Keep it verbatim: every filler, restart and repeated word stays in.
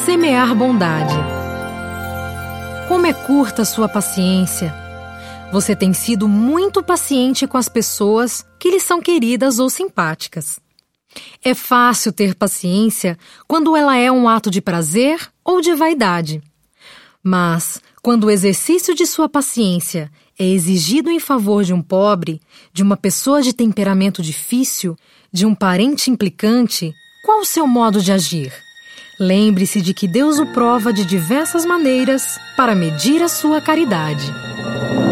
Semear bondade. Como é curta a sua paciência. Você tem sido muito paciente com as pessoas que lhe são queridas ou simpáticas. É fácil ter paciência quando ela é um ato de prazer ou de vaidade. Mas, quando o exercício de sua paciência é exigido em favor de um pobre, de uma pessoa de temperamento difícil, de um parente implicante, qual o seu modo de agir? Lembre-se de que Deus o prova de diversas maneiras para medir a sua caridade.